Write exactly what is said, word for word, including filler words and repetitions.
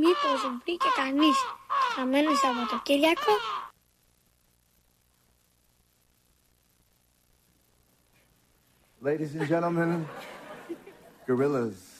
μήπως βρήκε κανείς χαμένο Σαββατοκύριακο? Ladies and gentlemen, gorillas.